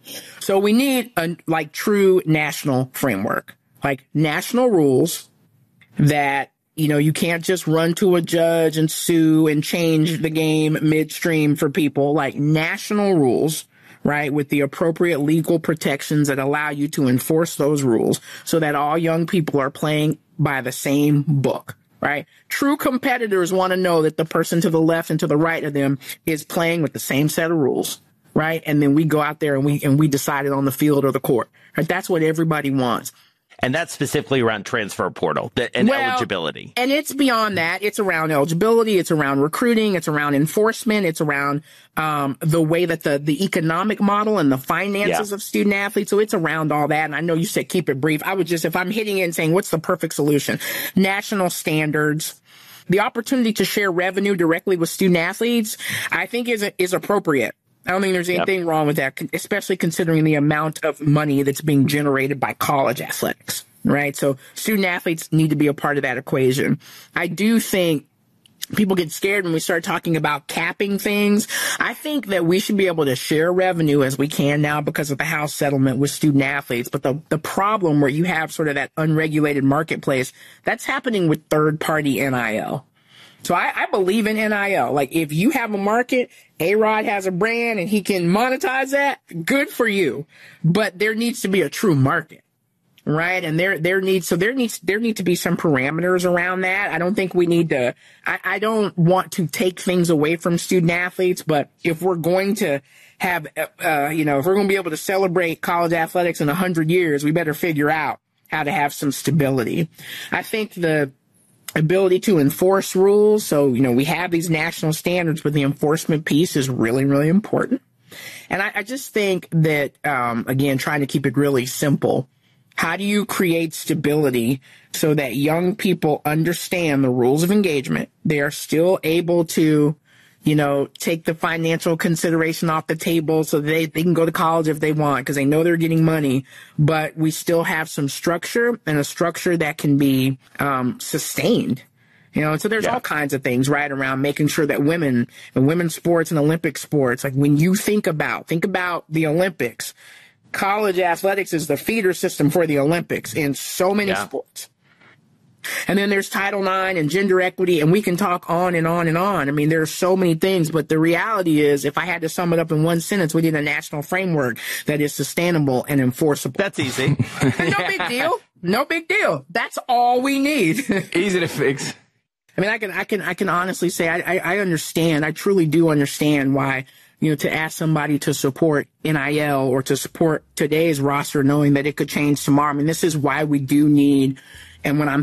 So we need a like true national framework, like national rules that, you know, you can't just run to a judge and sue and change the game midstream for people, like national rules, right, with the appropriate legal protections that allow you to enforce those rules so that all young people are playing by the same book, right? True competitors want to know that the person to the left and to the right of them is playing with the same set of rules, right? And then we go out there and we decide it on the field or the court, right? That's what everybody wants. And that's specifically around transfer portal and eligibility. And it's beyond that. It's around eligibility. It's around recruiting. It's around enforcement. It's around the way that the economic model and the finances of student athletes. So it's around all that. And I know you said keep it brief. I would just, if I'm hitting it and saying what's the perfect solution, national standards, the opportunity to share revenue directly with student athletes, I think is appropriate. I don't think there's anything wrong with that, especially considering the amount of money that's being generated by college athletics, right? So student athletes need to be a part of that equation. I do think people get scared when we start talking about capping things. I think that we should be able to share revenue as we can now because of the House settlement with student athletes. But the problem where you have sort of that unregulated marketplace, that's happening with third-party NIL. So I believe in NIL. Like, if you have a market, A-Rod has a brand and he can monetize that, good for you. But there needs to be a true market, right? And there needs to be some parameters around that. I don't think we need to, I don't want to take things away from student athletes, but if we're going to have, if we're going to be able to celebrate college athletics in 100 years, we better figure out how to have some stability. I think the ability to enforce rules. So, we have these national standards, but the enforcement piece is really, really important. And I just think that, again, trying to keep it really simple, how do you create stability so that young people understand the rules of engagement? They are still able to, take the financial consideration off the table so they can go to college if they want because they know they're getting money, but we still have some structure and a structure that can be sustained. And so there's all kinds of things right around making sure that women and women's sports and Olympic sports, like when you think about the Olympics, college athletics is the feeder system for the Olympics in so many sports. And then there's Title IX and gender equity, and we can talk on and on and on. I mean, there are so many things, but the reality is, if I had to sum it up in one sentence, we need a national framework that is sustainable and enforceable. That's easy. No big deal. No big deal. That's all we need. Easy to fix. I mean, I can honestly say I understand. I truly do understand why, to ask somebody to support NIL or to support today's roster, knowing that it could change tomorrow. I mean, this is why we do need. And when I'm